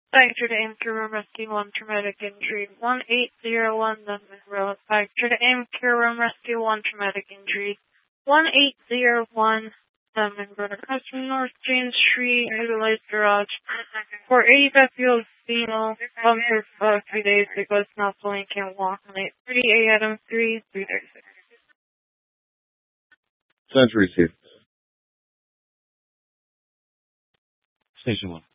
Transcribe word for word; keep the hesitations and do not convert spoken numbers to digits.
Factor to aim to room rescue one traumatic injury. one eight zero one London Road. Factor to aim to room rescue one traumatic injury. one eight zero one London Road. Across from North James Street, Utilized Garage. For eighty-five fuel Pheno, pump for uh, three days because not fully can't walk on it. thirty-eight Adam three, three thirty-six. Sentry received. Station one.